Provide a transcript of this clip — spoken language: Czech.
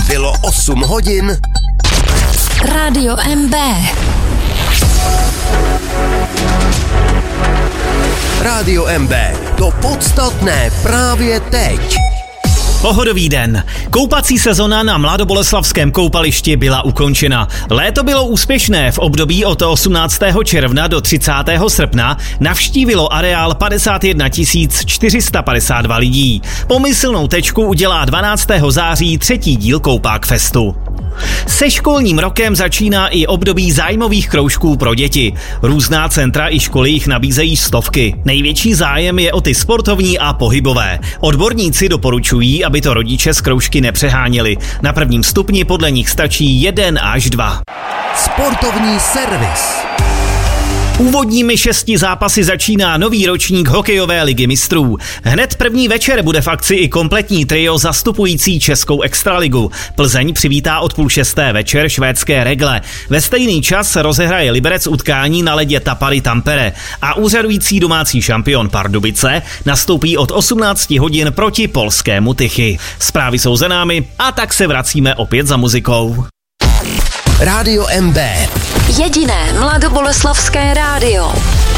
Bylo 8 hodin. Rádio MB. Rádio MB. To podstatné právě teď. Pohodový den. Koupací sezona na mladoboleslavském koupališti byla ukončena. Léto bylo úspěšné. V období od 18. června do 30. srpna navštívilo areál 51 452 lidí. Pomyslnou tečku udělá 12. září třetí díl Koupák festu. Se školním rokem začíná i období zájmových kroužků pro děti. Různá centra i školy jich nabízejí stovky. Největší zájem je o ty sportovní a pohybové. Odborníci doporučují, aby to rodiče z kroužky nepřeháněli. Na prvním stupni podle nich stačí 1 až 2. Sportovní servis. Úvodními 6 zápasy začíná nový ročník hokejové ligy mistrů. Hned první večer bude v akci i kompletní trio zastupující českou extraligu. Plzeň přivítá od 5:30 večer švédské Regle. Ve stejný čas rozehraje Liberec utkání na ledě Tapary Tampere a úřadující domácí šampion Pardubice nastoupí od 18 hodin proti polskému Tychy. Zprávy jsou za námi a tak se vracíme opět za muzikou. Rádio MB. Jediné mladoboleslavské rádio.